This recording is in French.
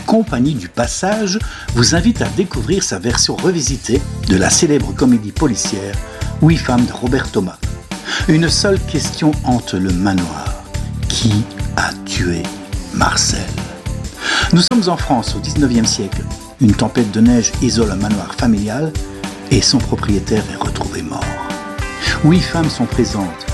Compagnie du Passage vous invite à découvrir sa version revisitée de la célèbre comédie policière 8 femmes de Robert Thomas. Une seule question hante le manoir. Qui a tué Marcel ? Nous sommes en France au XIXe siècle. Une tempête de neige isole un manoir familial et son propriétaire est retrouvé mort. 8 femmes sont présentes,